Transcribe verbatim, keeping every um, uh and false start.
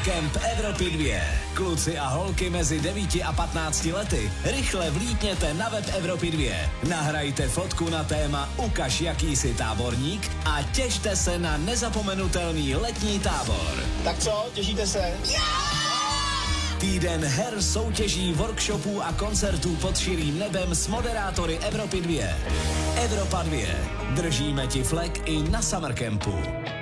Summercamp Evropy dva. Kluci a holky mezi devíti a patnácti lety, rychle vlítněte na web Evropy dva. Nahrajte fotku na téma Ukaž, jaký jsi táborník a těšte se na nezapomenutelný letní tábor. Tak co, těšíte se? Yeah! Týden her, soutěží, workshopů a koncertů pod širým nebem s moderátory Evropy dva. Evropa dva. Držíme ti flek i na Summercampu.